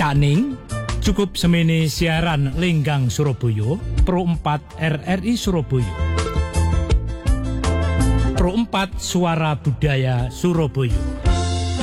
Caning cukup semene siaran Lenggang Surabaya Pro 4 RRI Surabaya. Pro 4 Suara Budaya Surabaya.